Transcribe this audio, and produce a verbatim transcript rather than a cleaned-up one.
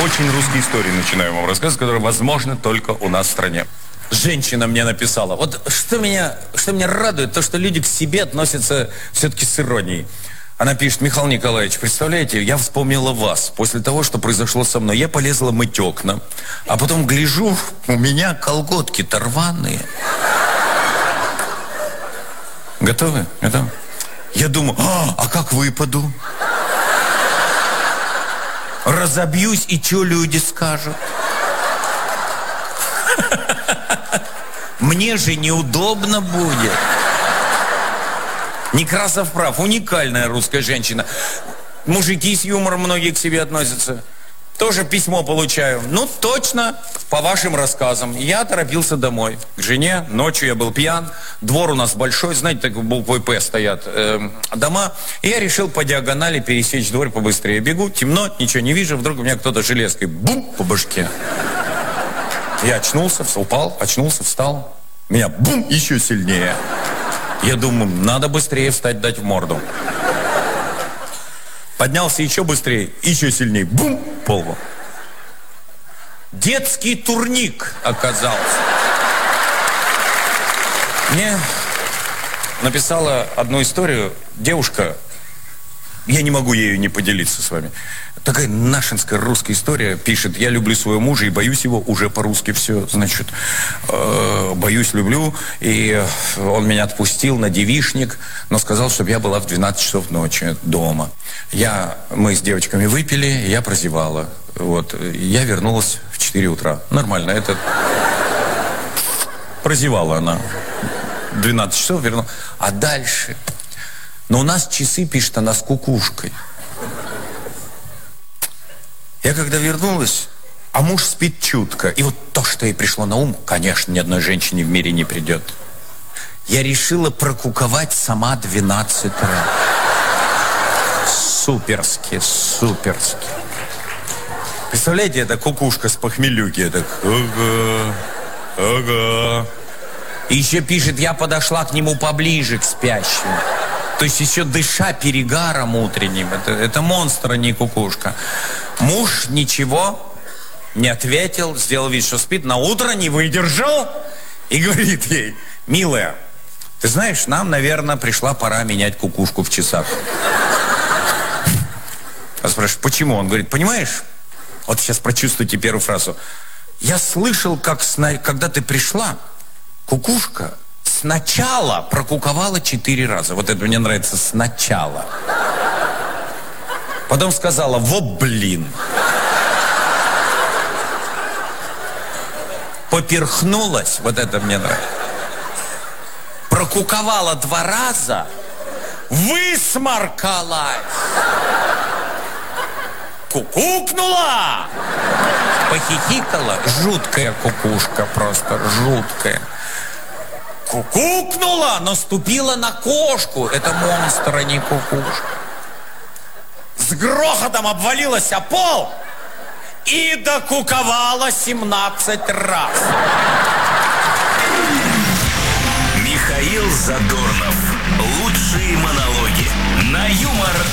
очень русские истории начинаю вам рассказывать, которые, возможно, только у нас в стране. Женщина мне написала. Вот что меня, что меня радует, то, что люди к себе относятся все-таки с иронией. Она пишет: Михаил Николаевич, представляете, я вспомнила вас после того, что произошло со мной. Я полезла мыть окна, а потом гляжу, у меня колготки-то рваные. Готовы? Готовы? Я думаю, а, а как выпаду? Разобьюсь, и что люди скажут? Мне же неудобно будет. Некрасов прав, уникальная русская женщина. Мужики с юмором многие к себе относятся. Тоже письмо получаю. Ну, точно, по вашим рассказам. Я торопился домой. К жене, ночью я был пьян. Двор у нас большой, знаете, так буквой «П» стоят э, дома. И я решил по диагонали пересечь двор побыстрее. Бегу, темно, ничего не вижу. Вдруг у меня кто-то железкой бум по башке. Я очнулся, упал, очнулся, встал. Меня бум еще сильнее. Я думаю, надо быстрее встать, дать в морду. Поднялся еще быстрее, еще сильнее. Бум! Полу. Детский турник оказался. Мне написала одну историю девушка. Я не могу ею не поделиться с вами. Такая нашинская русская история. Пишет: я люблю своего мужа и боюсь его. Уже по-русски все, значит. Э, боюсь, люблю. И он меня отпустил на девичник, но сказал, чтобы я была в двенадцать часов ночи дома. Я, мы с девочками выпили, я прозевала. Вот. Я вернулась в четыре утра. Нормально. Это... Прозевала она. двенадцать часов вернулась. А дальше... Но у нас часы, пишет она, с кукушкой. Я когда вернулась, а муж спит чутко. И вот то, что ей пришло на ум, конечно, ни одной женщине в мире не придет. Я решила прокуковать сама двенадцатое. Суперски, суперски. Представляете, это кукушка с похмелюки. Я так, ага, ага. И еще пишет: я подошла к нему поближе, к спящему. То есть еще дыша перегаром утренним. Это, это монстр, а не кукушка. Муж ничего не ответил, сделал вид, что спит. На утро не выдержал и говорит ей: милая, ты знаешь, нам, наверное, пришла пора менять кукушку в часах. А спрашиваю: почему? Он говорит: понимаешь, вот сейчас прочувствуйте первую фразу. Я слышал, как сна... когда ты пришла, кукушка сначала прокуковала четыре раза. Вот это мне нравится, сначала. Потом сказала: во блин. Поперхнулась, вот это мне нравится. Прокуковала два раза, высморкалась. Кукукнула. Похихикала. Жуткая кукушка, просто жуткая. Кукукнула, наступила на кошку. Это монстр, а не кукушка. С грохотом обвалилась о пол и докуковала семнадцать раз. Михаил Задорнов.